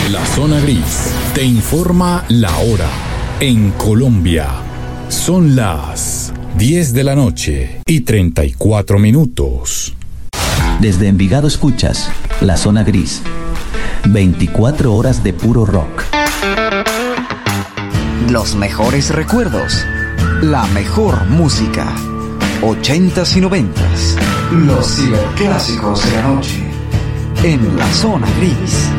La Zona Gris te informa la hora. En Colombia son las 10 de la noche y 34 minutos. Desde Envigado escuchas La Zona Gris. 24 horas de puro rock. Los mejores recuerdos. La mejor música. 80s y 90s. Los ciberclásicos de la noche. En La Zona Gris.